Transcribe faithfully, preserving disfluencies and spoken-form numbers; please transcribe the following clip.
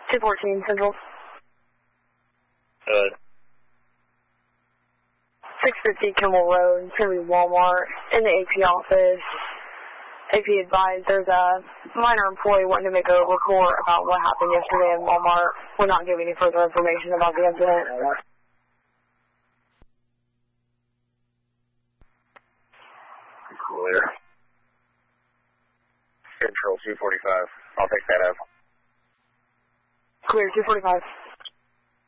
two fourteen Central. Good. six fifty Kimmel Road, it's going to be Walmart, in the A P office. A P advised there's a minor employee wanting to make a report about what happened yesterday in Walmart. We're not giving any further information about the incident. Clear. Central two forty-five. I'll take that up. Clear, two forty-five.